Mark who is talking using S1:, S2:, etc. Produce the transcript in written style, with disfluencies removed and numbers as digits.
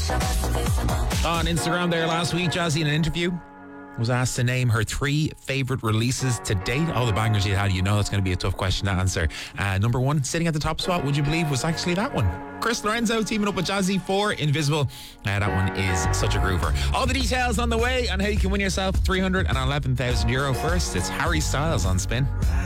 S1: On Instagram there last week, Jazzy in an interview was asked to name her 3 favourite releases to date. All the bangers you had, you know it's going to be a tough question to answer. Number 1, sitting at the top spot, would you believe, was actually that one. Chris Lorenzo teaming up with Jazzy for Invisible. That one is such a groover. All the details on the way on how you can win yourself €311,000. First, it's Harry Styles on Spin.